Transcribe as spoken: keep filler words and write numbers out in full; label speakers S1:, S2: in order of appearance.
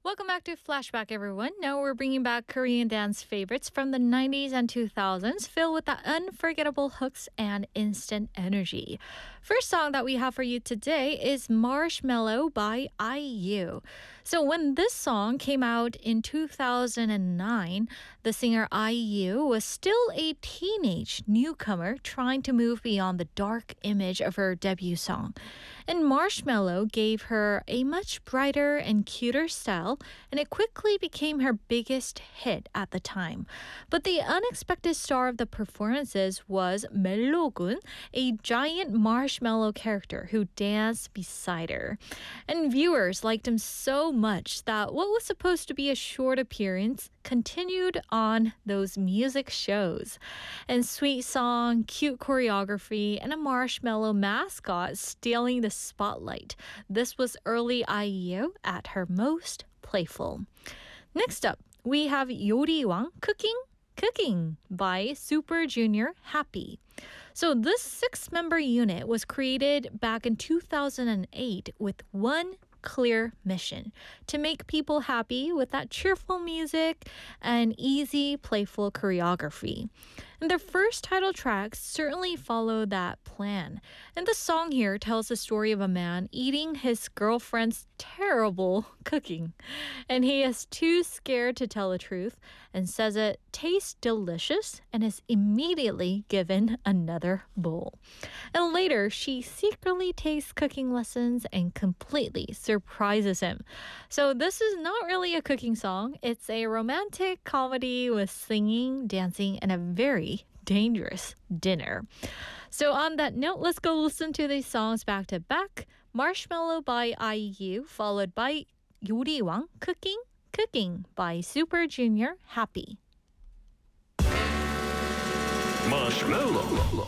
S1: Welcome back to Flashback, everyone. Now we're bringing back Korean dance favorites from the nineties and two thousands, filled with the unforgettable hooks and instant energy. First song that we have for you today is Marshmallow by I U. So when this song came out in two thousand nine, the singer I U was still a teenage newcomer trying to move beyond the dark image of her debut song. And Marshmallow gave her a much brighter and cuter style, and it quickly became her biggest hit at the time. But the unexpected star of the performances was Mellogun, a giant marshmallow character who danced beside her. And viewers liked him so much that what was supposed to be a short appearance continued on those music shows. And sweet song, cute choreography, and a marshmallow mascot stealing the spotlight. This was early I U at her most playful. Next up, we have 요리왕 Cooking Cooking by Super Junior Happy. So this six-member unit was created back in two thousand eight with one clear mission: to make people happy with that cheerful music and easy, playful choreography. And their first title track certainly followed that plan. And the song here tells the story of a man eating his girlfriend's terrible cooking. And he is too scared to tell the truth and says it tastes delicious and is immediately given another bowl. And later, she secretly takes cooking lessons and completely surprises him. So this is not really a cooking song. It's a romantic comedy with singing, dancing, and a very dangerous dinner. So on that note, let's go listen to these songs back to back. Marshmallow by I U, followed by 요리왕 Cooking Cooking by Super Junior Happy.
S2: Marshmallow.